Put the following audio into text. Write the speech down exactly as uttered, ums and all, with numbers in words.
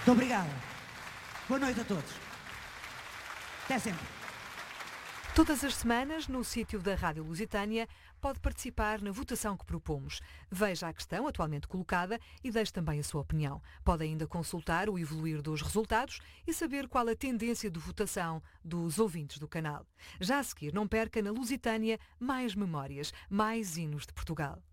Muito obrigada. Boa noite a todos. Até sempre. Todas as semanas, no sítio da Rádio Lusitânia, pode participar na votação que propomos. Veja a questão atualmente colocada e deixe também a sua opinião. Pode ainda consultar o evoluir dos resultados e saber qual a tendência de votação dos ouvintes do canal. Já a seguir, não perca na Lusitânia mais memórias, mais hinos de Portugal.